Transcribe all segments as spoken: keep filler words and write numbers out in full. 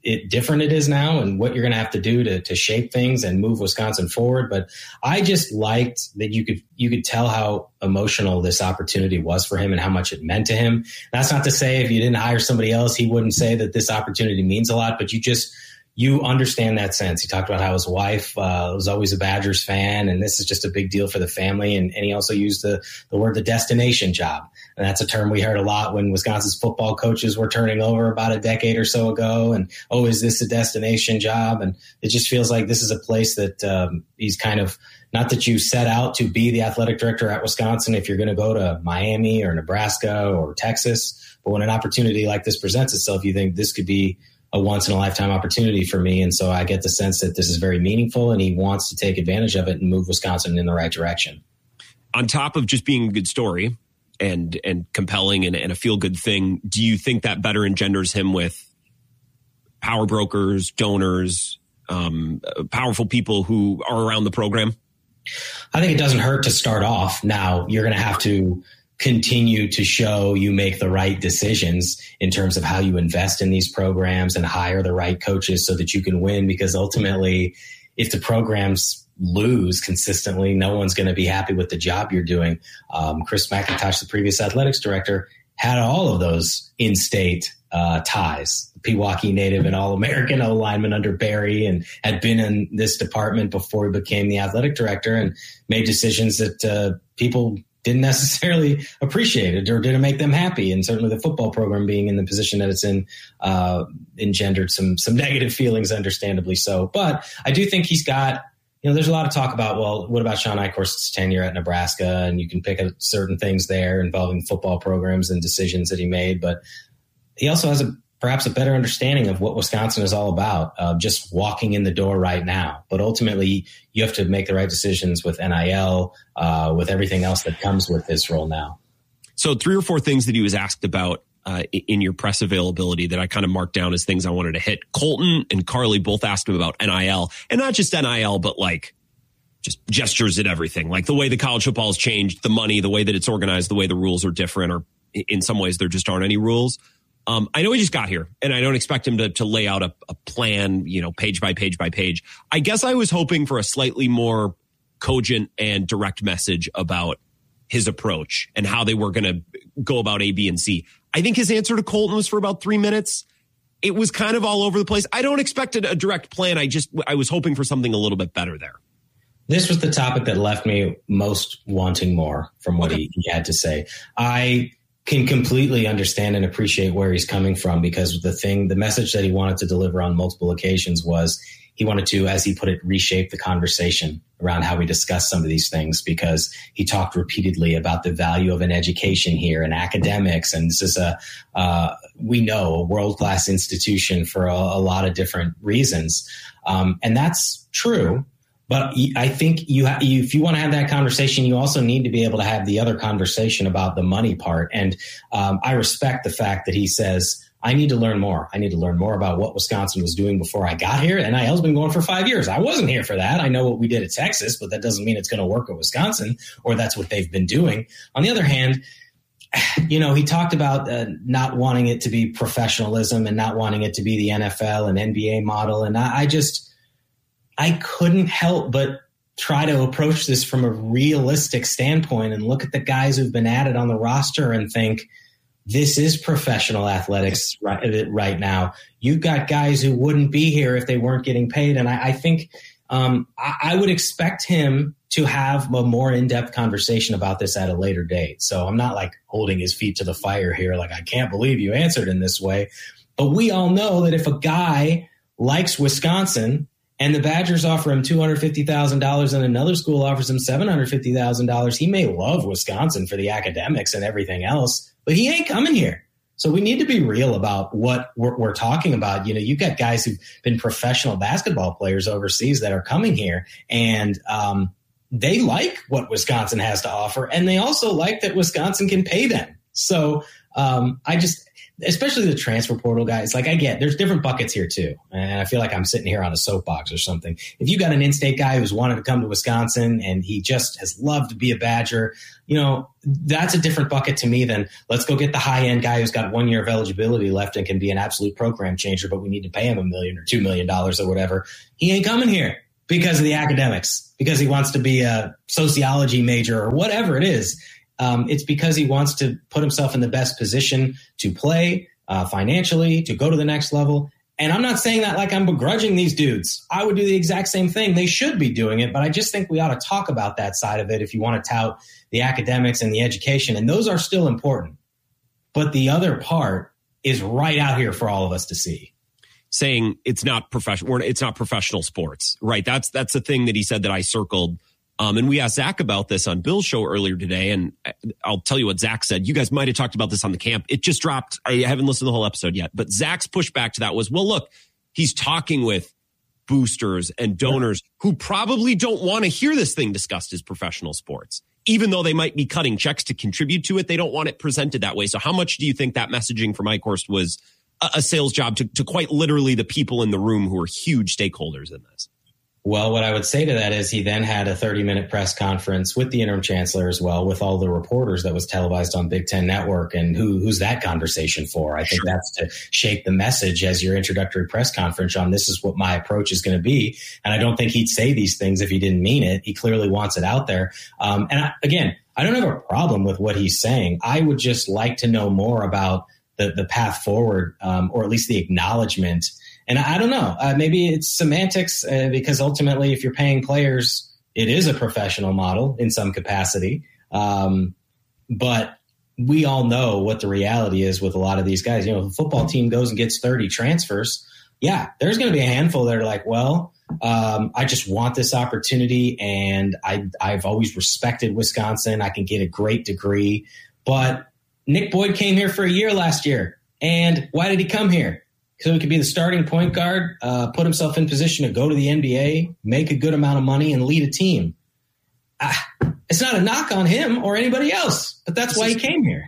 it different it is now and what you're going to have to do to, to shape things and move Wisconsin forward. But I just liked that you could you could tell how emotional this opportunity was for him and how much it meant to him. That's not to say if you didn't hire somebody else, he wouldn't say that this opportunity means a lot, but you just you understand that sense. He talked about how his wife uh, was always a Badgers fan, and this is just a big deal for the family. And, and he also used the, the word the destination job. And that's a term we heard a lot when Wisconsin's football coaches were turning over about a decade or so ago. And, oh, is this a destination job? And it just feels like this is a place that um, he's kind of, not that you set out to be the athletic director at Wisconsin if you're going to go to Miami or Nebraska or Texas. But when an opportunity like this presents itself, you think this could be a once in a lifetime opportunity for me. And so I get the sense that this is very meaningful and he wants to take advantage of it and move Wisconsin in the right direction. On top of just being a good story and, and compelling and, and a feel good thing, do you think that better engenders him with power brokers, donors, um, powerful people who are around the program? I think it doesn't hurt to start off. Now you're going to have to continue to show you make the right decisions in terms of how you invest in these programs and hire the right coaches so that you can win. Because ultimately, if the programs lose consistently, no one's going to be happy with the job you're doing. Um, Chris McIntosh, the previous athletics director, had all of those in-state uh, ties. Pewaukee native and All-American O-lineman under Barry, and had been in this department before he became the athletic director and made decisions that uh, people didn't necessarily appreciate it or didn't make them happy. And certainly the football program being in the position that it's in uh, engendered some some negative feelings, understandably so. But I do think he's got, you know, there's a lot of talk about, well, what about Sean Eichhorst's tenure at Nebraska? And you can pick up certain things there involving football programs and decisions that he made. But he also has a perhaps a better understanding of what Wisconsin is all about, uh, just walking in the door right now. But ultimately, you have to make the right decisions with N I L, uh, with everything else that comes with this role now. So three or four things that he was asked about uh, in your press availability that I kind of marked down as things I wanted to hit. Colton and Carly both asked him about N I L, and not just N I L, but like just gestures at everything, like the way the college football has changed, the money, the way that it's organized, the way the rules are different, or in some ways there just aren't any rules. Um, I know he just got here, and I don't expect him to, to lay out a, a plan, you know, page by page by page. I guess I was hoping for a slightly more cogent and direct message about his approach and how they were going to go about A, B, and C. I think his answer to Colton was for about three minutes. It was kind of all over the place. I don't expect a, a direct plan. I just I was hoping for something a little bit better there. This was the topic that left me most wanting more from what Okay. he, he had to say. I can completely understand and appreciate where he's coming from, because the thing, the message that he wanted to deliver on multiple occasions was he wanted to, as he put it, reshape the conversation around how we discuss some of these things, because he talked repeatedly about the value of an education here and academics. And this is a, uh, we know, a world-class institution for a, a lot of different reasons. Um, and that's true. But I think you, ha- you, if you want to have that conversation, you also need to be able to have the other conversation about the money part. And um, I respect the fact that he says, I need to learn more. I need to learn more about what Wisconsin was doing before I got here. N I L's been going for five years. I wasn't here for that. I know what we did at Texas, but that doesn't mean it's going to work at Wisconsin, or that's what they've been doing. On the other hand, you know, he talked about uh, not wanting it to be professionalism and not wanting it to be the N F L and N B A model. And I, I just... I couldn't help but try to approach this from a realistic standpoint and look at the guys who've been at it on the roster and think, this is professional athletics right, right now. You've got guys who wouldn't be here if they weren't getting paid. And I, I think um, I, I would expect him to have a more in-depth conversation about this at a later date. So I'm not like holding his feet to the fire here. Like, I can't believe you answered in this way. But we all know that if a guy likes Wisconsin and the Badgers offer him two hundred fifty thousand dollars and another school offers him seven hundred fifty thousand dollars, he may love Wisconsin for the academics and everything else, but he ain't coming here. So we need to be real about what we're, we're talking about. You know, you've got guys who've been professional basketball players overseas that are coming here, and um, they like what Wisconsin has to offer, and they also like that Wisconsin can pay them. So Um, I just, especially the transfer portal guys, like I get, there's different buckets here too. And I feel like I'm sitting here on a soapbox or something. If you got an in-state guy who's wanted to come to Wisconsin and he just has loved to be a Badger, you know, that's a different bucket to me than let's go get the high-end guy who's got one year of eligibility left and can be an absolute program changer, but we need to pay him a million or two million dollars or whatever. He ain't coming here because of the academics, because he wants to be a sociology major or whatever it is. Um, it's because he wants to put himself in the best position to play uh, financially, to go to the next level. And I'm not saying that like I'm begrudging these dudes. I would do the exact same thing. They should be doing it. But I just think we ought to talk about that side of it if you want to tout the academics and the education. And those are still important. But the other part is right out here for all of us to see. Saying it's not professional, it's not professional sports, right? That's that's the thing that he said that I circled. Um, and we asked Zach about this on Bill's show earlier today, and I'll tell you what Zach said. You guys might have talked about this on the camp. It just dropped. I haven't listened to the whole episode yet, but Zach's pushback to that was, well, look, he's talking with boosters and donors who probably don't want to hear this thing discussed as professional sports. Even though they might be cutting checks to contribute to it, they don't want it presented that way. So how much do you think that messaging from Mike Horst was a, a sales job to, to quite literally the people in the room who are huge stakeholders in this? Well, what I would say to that is he then had a thirty-minute press conference with the interim chancellor as well, with all the reporters that was televised on Big Ten Network. And who who's that conversation for? I think sure. That's to shape the message as your introductory press conference on this is what my approach is going to be. And I don't think he'd say these things if he didn't mean it. He clearly wants it out there. Um, and I, again, I don't have a problem with what he's saying. I would just like to know more about the, the path forward, um, or at least the acknowledgement. And I don't know, uh, maybe it's semantics uh, because ultimately if you're paying players, it is a professional model in some capacity. Um, but we all know what the reality is with a lot of these guys. You know, if a football team goes and gets thirty transfers, yeah, there's going to be a handful that are like, well, um, I just want this opportunity and I, I've always respected Wisconsin. I can get a great degree. But Nick Boyd came here for a year last year. And why did he come here? So he could be the starting point guard, uh, put himself in position to go to the N B A, make a good amount of money, and lead a team. Ah, it's not a knock on him or anybody else, but that's why he came here.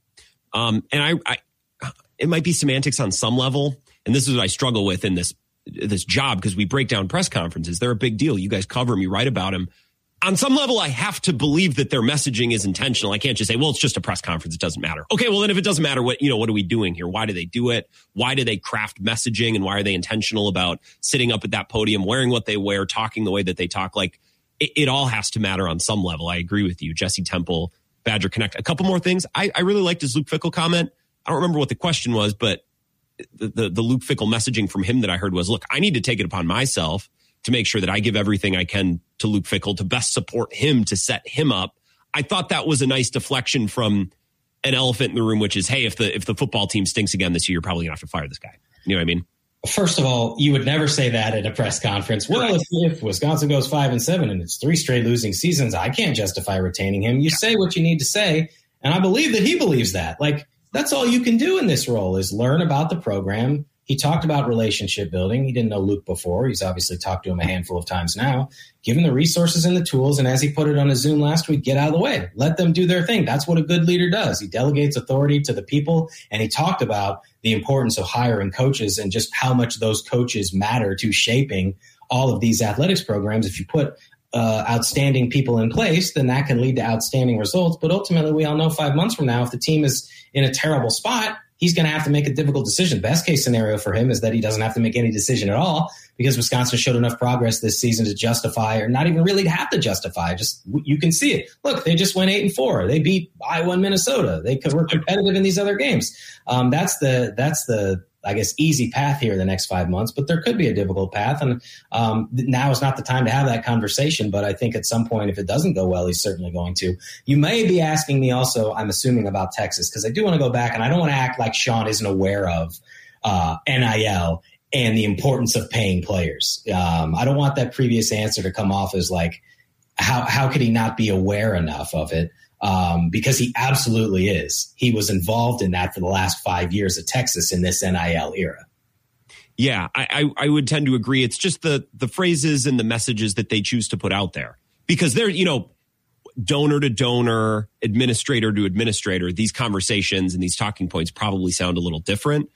Um, and I, I, it might be semantics on some level, and this is what I struggle with in this this job because we break down press conferences. They're a big deal. You guys cover them, you write about them. On some level, I have to believe that their messaging is intentional. I can't just say, well, it's just a press conference. It doesn't matter. Okay, well, then if it doesn't matter, what, you know, what are we doing here? Why do they do it? Why do they craft messaging? And why are they intentional about sitting up at that podium, wearing what they wear, talking the way that they talk? Like, it, it all has to matter on some level. I agree with you. Jesse Temple, Badger Connect. A couple more things. I, I really liked his Luke Fickell comment. I don't remember what the question was, but the, the, the Luke Fickell messaging from him that I heard was, look, I need to take it upon myself to make sure that I give everything I can to Luke Fickell to best support him, to set him up. I thought that was a nice deflection from an elephant in the room, which is, hey, if the if the football team stinks again this year, you're probably going to have to fire this guy. You know what I mean? First of all, you would never say that at a press conference. Well, if, if Wisconsin goes five and seven and it's three straight losing seasons, I can't justify retaining him. You say what you need to say, and I believe that he believes that. Like, that's all you can do in this role is learn about the program. He talked about relationship building. He didn't know Luke before. He's obviously talked to him a handful of times now. Give him the resources and the tools. And as he put it on his Zoom last week, get out of the way. Let them do their thing. That's what a good leader does. He delegates authority to the people. And he talked about the importance of hiring coaches and just how much those coaches matter to shaping all of these athletics programs. If you put uh, outstanding people in place, then that can lead to outstanding results. But ultimately, we all know five months from now, if the team is in a terrible spot, he's going to have to make a difficult decision. Best case scenario for him is that he doesn't have to make any decision at all because Wisconsin showed enough progress this season to justify, or not even really to have to justify. Just you can see it. Look, they just went eight and four. They beat Iowa and Minnesota. They were competitive in these other games. Um, that's the that's the I guess easy path here the next five months. But there could be a difficult path, and um, now is not the time to have that conversation. But I think at some point, if it doesn't go well, he's certainly going to. You may be asking me also, I'm assuming, about Texas, because I do want to go back, and I don't want to act like Sean isn't aware of uh, N I L and the importance of paying players. Um, I don't want that previous answer to come off as like, how how could he not be aware enough of it? Um, because he absolutely is. He was involved in that for the last five years at Texas in this N I L era. Yeah, I, I, I would tend to agree. It's just the the phrases and the messages that they choose to put out there, because they're, you know, donor to donor, administrator to administrator, these conversations and these talking points probably sound a little different.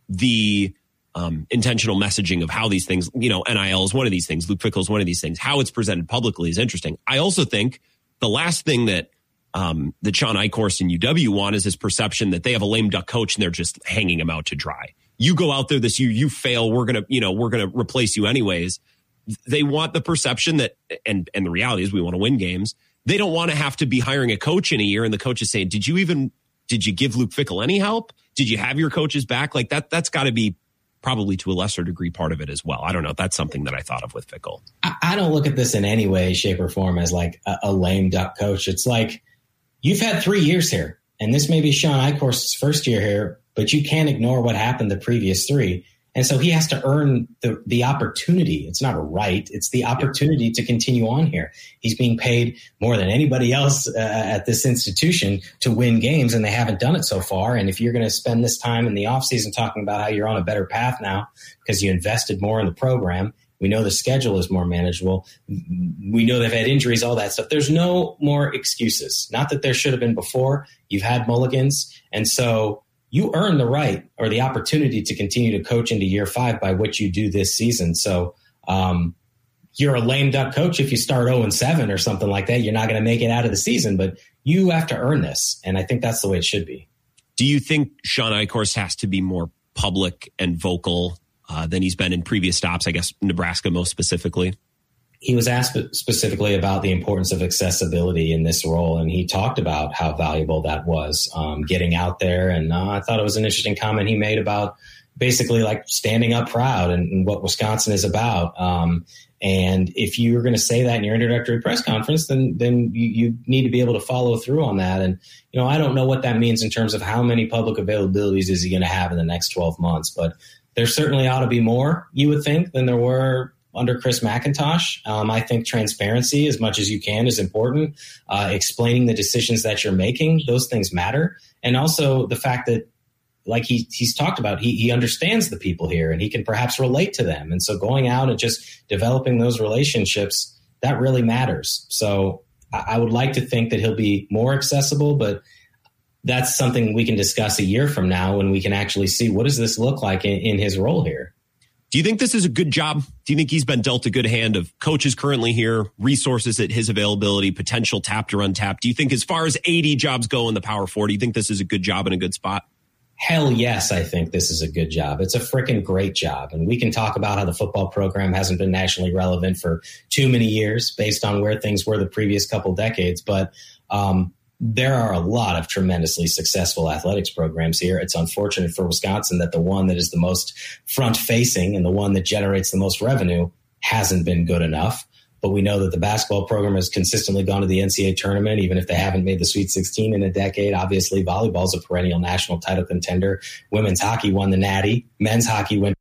The um, intentional messaging of how these things, you know, N I L is one of these things. Luke Fickell is one of these things. How it's presented publicly is interesting. I also think the last thing that um, that Sean Eichhorst and U W want is this perception that they have a lame duck coach and they're just hanging him out to dry. You go out there this year, you fail, we're going to, you know, we're going to replace you anyways. They want the perception that, and, and the reality is we want to win games. They don't want to have to be hiring a coach in a year and the coach is saying, did you even, did you give Luke Fickell any help? Did you have your coaches back? Like that, that's got to be probably to a lesser degree part of it as well. I don't know. That's something that I thought of with Fickell. I don't look at this in any way, shape, or form as like a, a lame duck coach. It's like you've had three years here, and this may be Sean Eichhorst's first year here, but you can't ignore what happened the previous three. And so he has to earn the, the opportunity. It's not a right. It's the opportunity to continue on here. He's being paid more than anybody else uh, at this institution to win games, and they haven't done it so far. And if you're going to spend this time in the offseason talking about how you're on a better path now because you invested more in the program, we know the schedule is more manageable. We know they've had injuries, all that stuff. There's no more excuses. Not that there should have been before. You've had mulligans. And so you earn the right or the opportunity to continue to coach into year five by what you do this season. So um, you're a lame duck coach if you start oh and seven or something like that. You're not going to make it out of the season, but you have to earn this. And I think that's the way it should be. Do you think Sean Eichhorst has to be more public and vocal uh, than he's been in previous stops, I guess Nebraska most specifically? He was asked specifically about the importance of accessibility in this role, and he talked about how valuable that was, um, getting out there. And uh, I thought it was an interesting comment he made about basically like standing up proud and, and what Wisconsin is about. Um, and if you're going to say that in your introductory press conference, then then you, you need to be able to follow through on that. And, you know, I don't know what that means in terms of how many public availabilities is he going to have in the next twelve months, but there certainly ought to be more, you would think, than there were under Chris McIntosh. Um, I think transparency, as much as you can, is important. Uh, explaining the decisions that you're making, those things matter. And also the fact that, like he he's talked about, he he understands the people here and he can perhaps relate to them. And so going out and just developing those relationships, that really matters. So I, I would like to think that he'll be more accessible, but that's something we can discuss a year from now when we can actually see what does this look like in, in his role here. Do you think this is a good job? Do you think he's been dealt a good hand of coaches currently here, resources at his availability, potential tapped or untapped? Do you think as far as eighty jobs go in the Power Four, do you think this is a good job and a good spot? Hell yes, I think this is a good job. It's a freaking great job. And we can talk about how the football program hasn't been nationally relevant for too many years based on where things were the previous couple decades. But um, there are a lot of tremendously successful athletics programs here. It's unfortunate for Wisconsin that the one that is the most front-facing and the one that generates the most revenue hasn't been good enough. But we know that the basketball program has consistently gone to the N C double A tournament, even if they haven't made the Sweet sixteen in a decade. Obviously, volleyball is a perennial national title contender. Women's hockey won the Natty. Men's hockey went.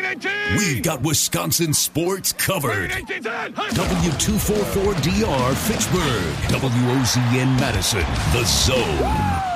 We've got Wisconsin sports covered. W two forty-four D R Fitchburg. W O Z N Madison. The Zone.